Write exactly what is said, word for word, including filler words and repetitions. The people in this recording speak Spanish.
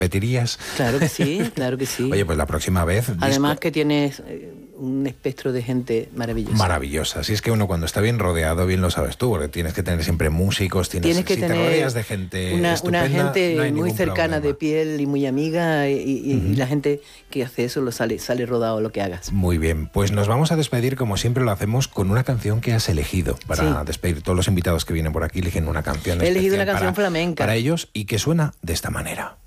¿Repetirías? Claro que sí, claro que sí. Oye, pues la próxima vez... Además disco... que tienes un espectro de gente maravillosa. Maravillosa. Si es que uno cuando está bien rodeado, bien lo sabes tú, porque tienes que tener siempre músicos, tienes, tienes que si tener te rodeas de gente una, estupenda, una gente no hay muy ningún cercana problema. de piel y muy amiga, y, y, uh-huh. y la gente que hace eso lo sale, sale rodado lo que hagas. Muy bien, pues nos vamos a despedir como siempre lo hacemos con una canción que has elegido para sí. despedir. Todos los invitados que vienen por aquí eligen una canción He elegido una canción para, flamenca para ellos y que suena de esta manera.